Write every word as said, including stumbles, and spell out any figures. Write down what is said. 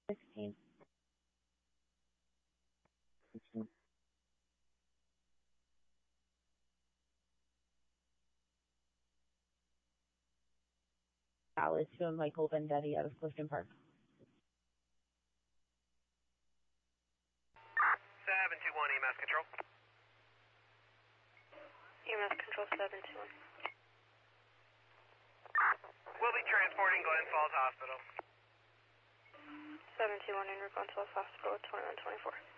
sixteen. sixteen. Alice to Michael Vendetti out of Clifton Park. seven two one E M S Control. E M S Control seven two one. We'll be transporting Glen Falls Hospital. seven two one in Glen Falls Hospital, twenty-one twenty-four.